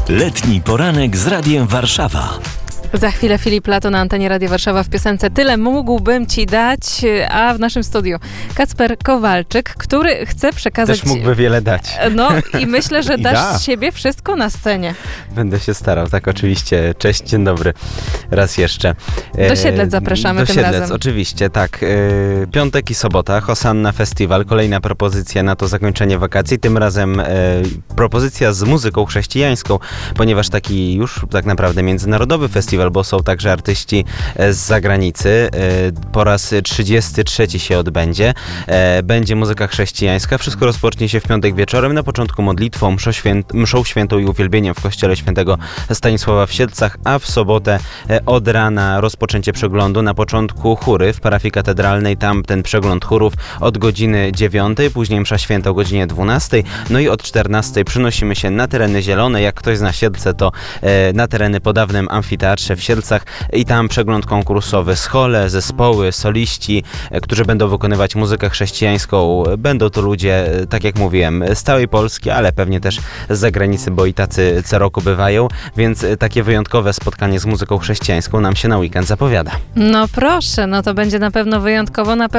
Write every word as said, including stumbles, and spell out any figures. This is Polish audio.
Letni poranek z Radiem Warszawa. Za chwilę Filip Lato na antenie Radia Warszawa w piosence Tyle mógłbym ci dać, a w naszym studiu Kacper Kowalczyk, który chce przekazać... Też mógłby wiele dać. No i myślę, że I dasz da. z siebie wszystko na scenie. Będę się starał, tak oczywiście. Cześć, dzień dobry. Raz jeszcze. Do Siedlec zapraszamy Do tym Siedlec, razem. oczywiście, tak. E, Piątek i sobota, Hosanna Festiwal, kolejna propozycja na to zakończenie wakacji. Tym razem e, propozycja z muzyką chrześcijańską, ponieważ taki już tak naprawdę międzynarodowy festiwal, bo są także artyści z zagranicy. Po raz trzydziesty trzeci się odbędzie. Będzie muzyka chrześcijańska. Wszystko rozpocznie się w piątek wieczorem. Na początku modlitwą, mszą, święt, mszą świętą i uwielbieniem w kościele świętego Stanisława w Siedlcach, a w sobotę od rana rozpoczęcie przeglądu. Na początku chóry w parafii katedralnej. Tam ten przegląd chórów od godziny dziewiątej, później msza święta o godzinie dwunastej. No i od czternastej przenosimy się na tereny zielone. Jak ktoś zna Siedlce, to na tereny po dawnym amfiteatrze w Siedlcach i tam przegląd konkursowy, schole, zespoły, soliści, którzy będą wykonywać muzykę chrześcijańską. Będą to ludzie, tak jak mówiłem, z całej Polski, ale pewnie też z zagranicy, bo i tacy co roku bywają, więc takie wyjątkowe spotkanie z muzyką chrześcijańską nam się na weekend zapowiada. No proszę, no to będzie na pewno wyjątkowo, na pewno